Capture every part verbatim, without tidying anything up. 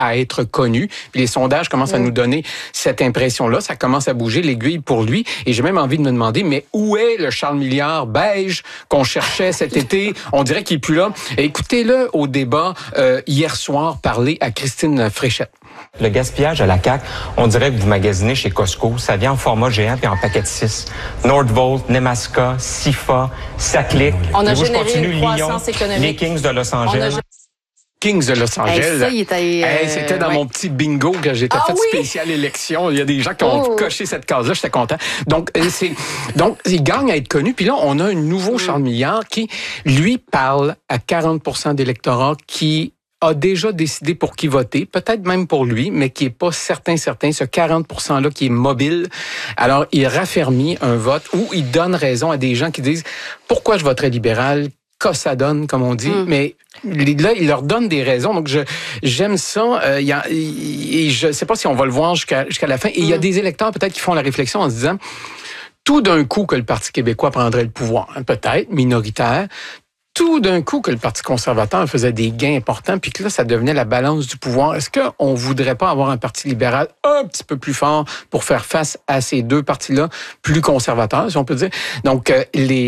à être connu. Puis les sondages commencent mmh. à nous donner cette impression-là. Ça commence à bouger l'aiguille pour lui. Et j'ai même envie de me demander, mais où est le Charles Milliard beige qu'on cherchait cet été? On dirait qu'il n'est plus là. Et écoutez-le au débat euh, hier soir parler à Christine Fréchette. Le gaspillage à la C A Q, on dirait que vous magasinez chez Costco. Ça vient en format géant puis en paquet de six. Nordvolt, Nemaska, Sifa, Saclic. On a généré une croissance économique. Les Kings de Los Angeles. Kings de Los Angeles. Hey, ça, il était, euh, hey, c'était dans ouais. mon petit bingo que j'étais ah, fait oui? spécial élection. Il y a des gens qui ont oh. coché cette case-là. J'étais content. Donc, c'est, donc, il gagne à être connu. Puis là, on a un nouveau mm. Charles Milliard qui, lui, parle à quarante pour cent d'électorat qui a déjà décidé pour qui voter, peut-être même pour lui, mais qui est pas certain, certain, ce quarante pour cent-là qui est mobile. Alors, il raffermit un vote où il donne raison à des gens qui disent « Pourquoi je voterais libéral? » Qu'est-ce que ça donne, comme on dit, mm. mais là, il leur donne des raisons. Donc, je, j'aime ça. Euh, y a, et je ne sais pas si on va le voir jusqu'à, jusqu'à la fin. Et il mm. y a des électeurs, peut-être, qui font la réflexion en se disant, tout d'un coup que le Parti québécois prendrait le pouvoir, hein, peut-être, minoritaire, tout d'un coup que le Parti conservateur faisait des gains importants, puis que là, ça devenait la balance du pouvoir. Est-ce qu'on ne voudrait pas avoir un Parti libéral un petit peu plus fort pour faire face à ces deux partis-là, plus conservateurs, si on peut dire? Donc, euh,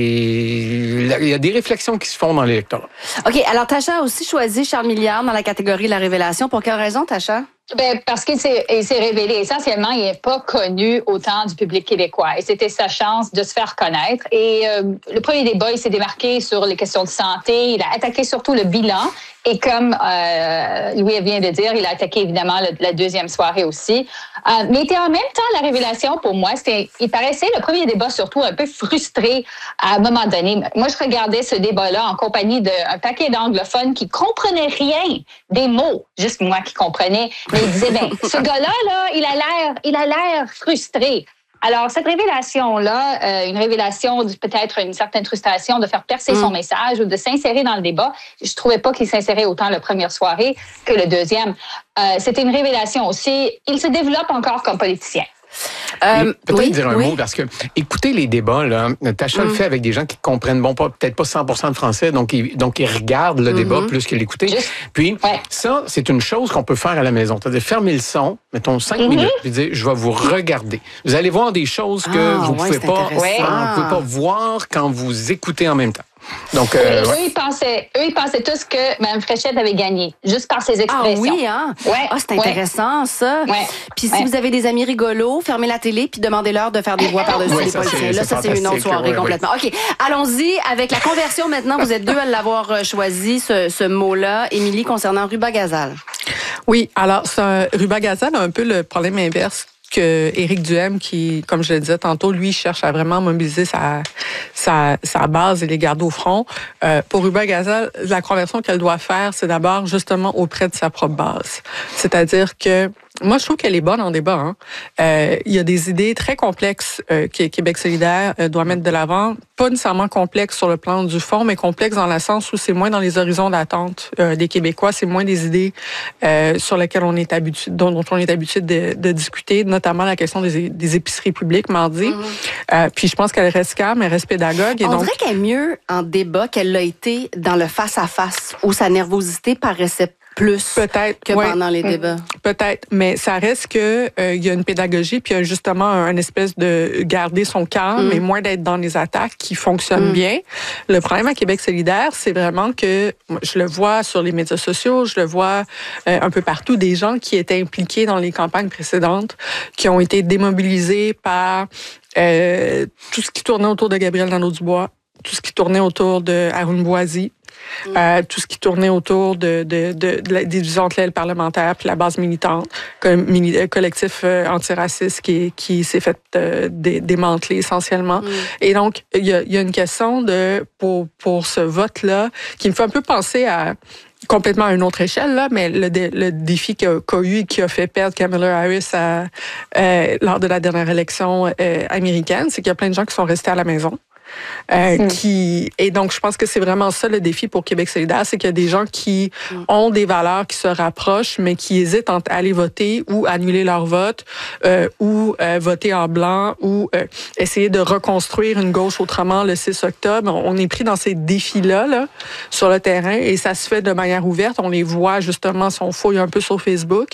les... il y a des réflexions qui se font dans l'électorat. OK, alors Tacha a aussi choisi Charles Milliard dans la catégorie de la révélation. Pour quelle raison, Tacha? Ben, parce qu'il s'est, il s'est révélé. Essentiellement, il n'est pas connu autant du public québécois. Et c'était sa chance de se faire connaître. Et euh, le premier débat, il s'est démarqué sur les questions de santé. Il a attaqué surtout le bilan. Et comme euh, Louis vient de dire, il a attaqué évidemment le, la deuxième soirée aussi. Euh, mais était en même temps, la révélation pour moi, c'était, il paraissait le premier débat surtout un peu frustré à un moment donné. Moi, je regardais ce débat-là en compagnie d'un paquet d'anglophones qui comprenaient rien des mots, juste moi qui comprenais. Mais il disait, ben, ce gars-là, là, il a l'air, il a l'air frustré. Alors, cette révélation-là, euh, une révélation, peut-être une certaine frustration de faire percer mmh. son message ou de s'insérer dans le débat, je trouvais pas qu'il s'insérait autant la première soirée que le deuxième. Euh, c'était une révélation aussi. Il se développe encore comme politicien. Euh, peut-être oui, dire un oui. mot, parce que écoutez les débats, là, Tacha mm. le fait avec des gens qui comprennent, bon, pas, peut-être pas cent pour cent de français, donc ils, donc ils regardent le mm-hmm. débat plus que l'écouter. Juste, Puis, ouais. ça, c'est une chose qu'on peut faire à la maison. C'est-à-dire fermer le son, mettons cinq mm-hmm. minutes, puis dire, je vais vous regarder. Vous allez voir des choses que ah, vous ne ouais, pouvez pas, ouais. vous pouvez pas voir quand vous écoutez en même temps. Donc, euh, eux, ouais. ils pensaient, eux, ils pensaient tous que Mme Fréchette avait gagné, juste par ses expressions. Ah oui, hein? Ouais. Ah, c'est intéressant, ouais. ça. Ouais. Puis si ouais. vous avez des amis rigolos, fermez la télé puis demandez-leur de faire des voix par-dessus ouais, les ça, politiciens. Là, ça, c'est une autre soirée ouais, complètement. ouais. OK, allons-y avec la conversion maintenant. Vous êtes deux à l'avoir choisi, ce, ce mot-là. Émilie, concernant Rubagazal. Oui, alors, c'est un, Rubagazal a un peu le problème inverse que Éric Duhaime, qui, comme je le disais tantôt, lui, cherche à vraiment mobiliser sa, sa, sa base et les garder au front. Euh, pour Rubagazal, la conversion qu'elle doit faire, c'est d'abord justement auprès de sa propre base. C'est-à-dire que moi, je trouve qu'elle est bonne en débat. Hein. Euh, il y a des idées très complexes euh, que Québec solidaire euh, doit mettre de l'avant. Pas nécessairement complexes sur le plan du fond, mais complexes dans le sens où c'est moins dans les horizons d'attente euh, des Québécois. C'est moins des idées euh, sur lesquelles on est habitué, dont, dont on est habitué de, de discuter, notamment la question des, des épiceries publiques mardi. Mm-hmm. Euh, puis je pense qu'elle reste calme, elle reste pédagogue. Et on donc, dirait qu'elle est mieux en débat qu'elle l'a été dans le face-à-face, où sa nervosité paraissait plus peut-être que ouais. pendant les débats. Peut-être, mais ça reste que euh, il y a une pédagogie puis il y a justement un espèce de garder son calme mm. et moins d'être dans les attaques qui fonctionnent mm. bien. Le problème à Québec solidaire, c'est vraiment que je le vois sur les médias sociaux, je le vois euh, un peu partout, des gens qui étaient impliqués dans les campagnes précédentes, qui ont été démobilisés par euh, tout ce qui tournait autour de Gabriel Nadeau-Dubois, tout ce qui tournait autour de Arun Boisy. Mm. Euh, tout ce qui tournait autour de, de, de, de la division entre l'aile parlementaire puis la base militante, comme mini, collectif euh, antiraciste qui, qui s'est fait euh, dé, démanteler essentiellement. Mm. Et donc, il y a, y a une question de pour, pour ce vote-là qui me fait un peu penser à complètement à une autre échelle, là, mais le, dé, le défi qu'a, qu'a eu et qui a fait perdre Kamala Harris à, euh, lors de la dernière élection euh, américaine, c'est qu'il y a plein de gens qui sont restés à la maison. Euh, Mm. qui Et donc, je pense que c'est vraiment ça le défi pour Québec solidaire, c'est qu'il y a des gens qui mm. ont des valeurs qui se rapprochent, mais qui hésitent entre aller voter ou annuler leur vote, euh, ou euh, voter en blanc, ou euh, essayer de reconstruire une gauche autrement le six octobre. On est pris dans ces défis-là là, sur le terrain et ça se fait de manière ouverte. On les voit justement si on fouille un peu sur Facebook.